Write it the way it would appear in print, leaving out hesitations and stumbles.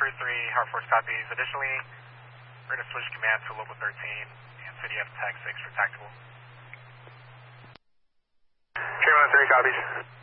Crew 3, Harbor Force copies. Additionally, we're going to switch command to Local 13 and City F Tech 6 for tactical. Tree 1 3 copies.